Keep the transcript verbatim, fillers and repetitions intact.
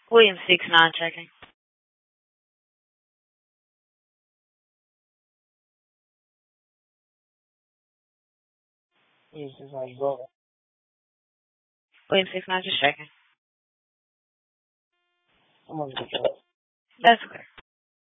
William six nine checking. Yes, that's how you go. William six nine just checking. I'm on the control. That's okay.